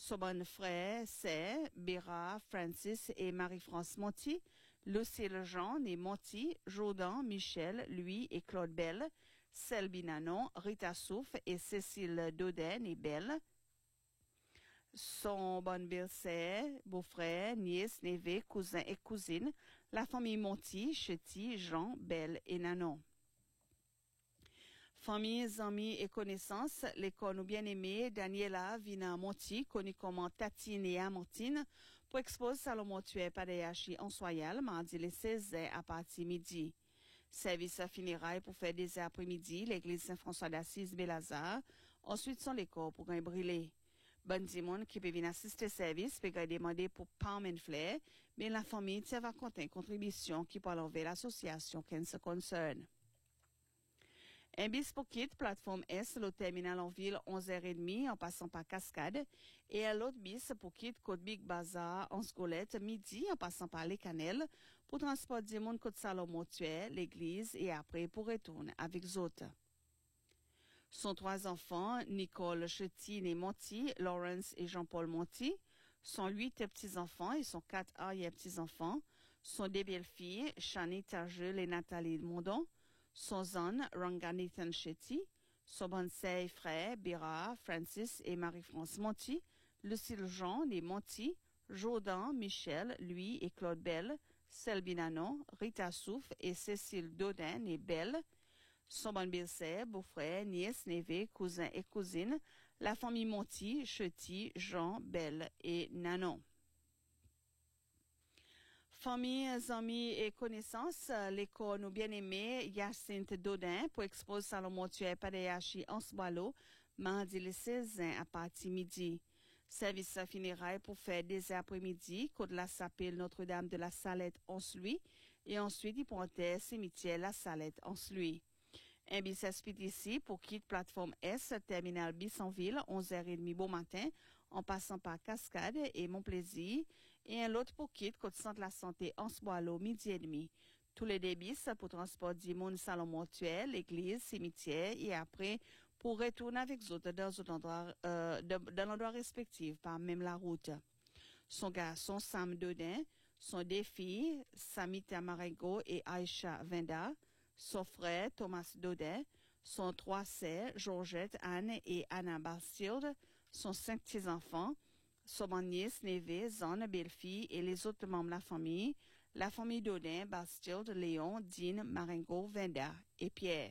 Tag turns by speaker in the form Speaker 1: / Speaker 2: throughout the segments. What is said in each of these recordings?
Speaker 1: Son bon frère, c'est Béra, Francis et Marie-France Monti, Lucille Jean et Monti, Jourdan, Michel, Louis et Claude Bell, Selby Nanon, Rita Souf et Cécile Dodin et Belle. Son bon beau-frère, beau-frère, nièce, neveu, cousin et cousine, la famille Monti, Chetty, Jean, Belle et Nanon. Familles, amis et connaissances, l'école nous bien-aimés, Daniela Vina Monti, connue comme Tatine et Amantine, pour exposer Salon Mortuaire Padeyachi en Soyal, mardi le 16 à partir midi. Service funérailles pour faire des après-midi, l'église Saint-François d'Assise Belazar, ensuite son l'école pour un brûler. Bon dimanche qui peut venir assister service, peut demander pour Palm and Flair, mais la famille va compter une contribution qui peut enlever l'association Cancer Concern. Un bis pour quitte plateforme S, le terminal en ville 11h30 en passant par Cascade, et un autre bis pour quitte côte Big Bazar en Scolette midi en passant par Les Canelles pour transporter du monde côte Salon Mortuaire, l'église et après pour retourner avec autres. Son 3 enfants, Nicole Chetine et Monti, Lawrence et Jean-Paul Monti, son 8 petits-enfants et son 4 arrière-petits-enfants, son 2 belles-filles, Shani Tarjul et Nathalie Mondon, son zone, Ranga Nathan Chetty, son bon frère, Béra, Francis et Marie-France Monti, Lucille Jean et Monti, Jourdan, Michel, Louis et Claude Bell, Selby Nanon, Rita Souf et Cécile Dodin et Belle, son bon belle-sœur, beau-frère, nièce, neveu, cousin et cousine, la famille Monti, Chetty, Jean, Belle et Nanon. Familles, amis et connaissances, l'école nous bien-aimés, Hyacinthe Dodin, pour exposer Salon Mortuaire Padeyachi en Sboilo, mardi le 16 à partir midi. Service funérailles pour faire des après-midi, côte la Sapelle Notre-Dame de la Salette en Sluy, et ensuite il pointait cimetière la Salette en Sluy. Un bis ici pour quitte plateforme S, terminal Bissonville, 11h30 bon matin, en passant par Cascade et Montplaisir, et un autre pour quitte côte centre la santé en Sboilo, midi et demi. Tous les débits pour transport du monde salon mortuaire, l'église, cimetière, et après, pour retourner avec autres dans l'endroit respectif, par même la route. Son garçon Sam Dodin, son deux filles, Samita Marengo et Aisha Venda, son frère Thomas Dodin, son 3 sœurs, Georgette, Anne et Anna Bastild, son 5 petits-enfants, son nièce, neveu, Zone, belle-fille et les autres membres de la famille Dodin, Bastild, Léon, Dean, Marengo, Venda et Pierre.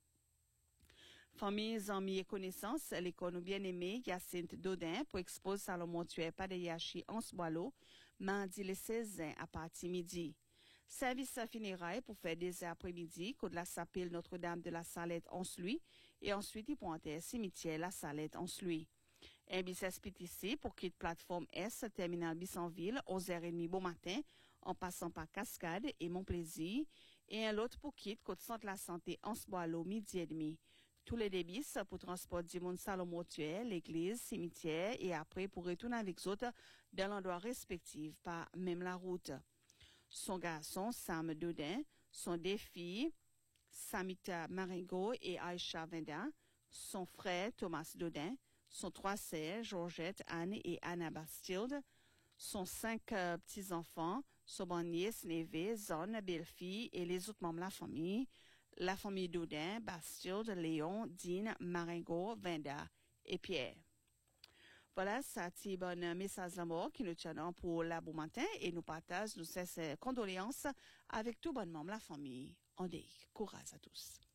Speaker 1: Familles, amis et connaissances, l'école nous bien-aimés, Hyacinthe Dodin, pour exposer Salon Mortuaire Padeyachi en Sboilo, mardi le 16 à partir midi. Service funérailles pour faire des après-midi, côte la Sapelle Notre-Dame de la Salette en Sluy, et ensuite il pointait cimetière la Salette en Sluy. Un bis ici pour quitte plateforme S, terminal Bissonville, 11h30 bon matin, en passant par Cascade et Montplaisir, et un autre pour quitte côte centre la santé en Sboilo, midi et demi. Tous les débits pour transport du monde salon mortuaire, l'église, cimetière, et après pour retourner avec autres dans l'endroit respectif, par même la route. Son garçon, Sam Dodin, son deux filles, Samita Marengo et Aisha Venda, son frère, Thomas Dodin, son 3 sœurs, Georgette, Anne et Anna Bastild, son 5 petits-enfants, son bon nièce, neveu, Zone, belle-fille et les autres membres de la famille Dodin, Bastild, Léon, Dean, Marengo, Venda et Pierre. Voilà, ça c'est bon message d'amour qui nous tient pour la bon matin et nous partage nos condoléances avec tout bon membre de la famille. On dit courage à tous.